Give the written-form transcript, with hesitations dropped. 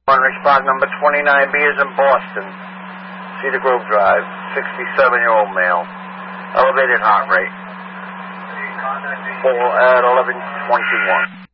One respond number 29B is in Boston. Cedar Grove Drive, 67-year-old male. Elevated heart rate. Call at 11:21.